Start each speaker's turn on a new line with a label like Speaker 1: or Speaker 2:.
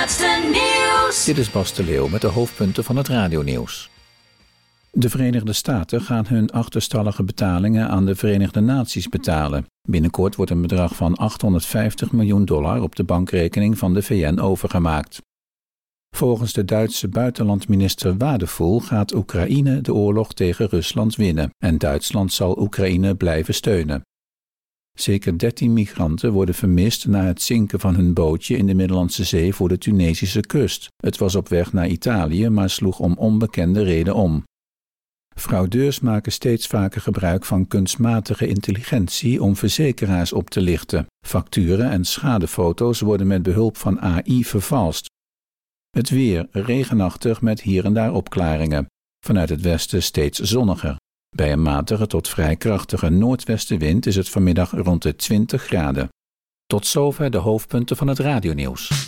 Speaker 1: laatste nieuws.
Speaker 2: Dit is Bas de Leeuw met de hoofdpunten van het radionieuws. De Verenigde Staten gaan hun achterstallige betalingen aan de Verenigde Naties betalen. Binnenkort wordt een bedrag van $850 miljoen op de bankrekening van de VN overgemaakt. Volgens de Duitse buitenlandminister Wadephul gaat Oekraïne de oorlog tegen Rusland winnen en Duitsland zal Oekraïne blijven steunen. Zeker 13 migranten worden vermist na het zinken van hun bootje in de Middellandse Zee voor de Tunesische kust. Het was op weg naar Italië, maar sloeg om onbekende reden om. Fraudeurs maken steeds vaker gebruik van kunstmatige intelligentie om verzekeraars op te lichten. Facturen en schadefoto's worden met behulp van AI vervalst. Het weer regenachtig met hier en daar opklaringen. Vanuit het westen steeds zonniger. Bij een matige tot vrij krachtige noordwestenwind is het vanmiddag rond de 20 graden. Tot zover de hoofdpunten van het radionieuws.